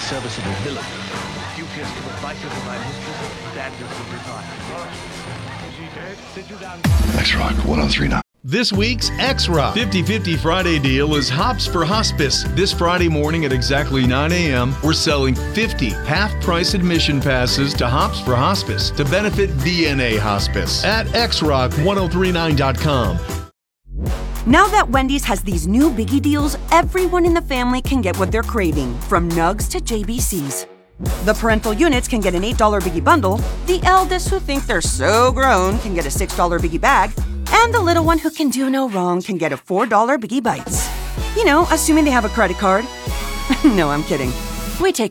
serviceable villain. Dubious to the vices of my mistress, badness of desire. Is he dead? Sit you down. X-Rock 1039. This week's X-Rock 50/50 Friday deal is Hops for Hospice. This Friday morning at exactly 9 a.m., we're selling 50 half-price admission passes to Hops for Hospice to benefit VNA Hospice at xrock1039.com. Now that Wendy's has these new biggie deals, everyone in the family can get what they're craving, from nugs to JBCs. The parental units can get an $8 biggie bundle, the eldest who think they're so grown can get a $6 biggie bag, and the little one who can do no wrong can get a $4 Biggie Bites. You know, assuming they have a credit card. No, I'm kidding. We take